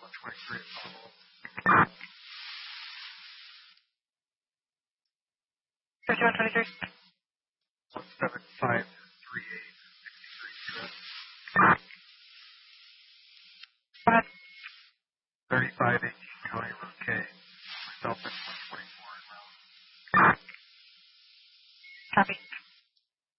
123 total. 5123. 17538. Go ahead. 3518 County Road K. Myself at 124 en route. Copy.